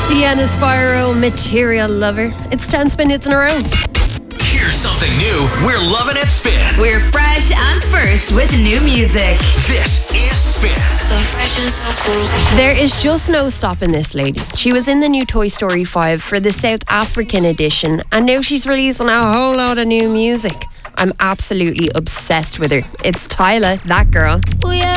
Sienna Spyro, Material Lover. It's 10 spin hits in a row. Here's something new. We're loving it, Spin. We're fresh and first with new music. This is Spin. So fresh and so cool. There is just no stopping this lady. She was in the new Toy Story 5 for the South African edition, and now she's releasing a whole lot of new music. I'm absolutely obsessed with her. It's Tyla, that girl. Oh yeah.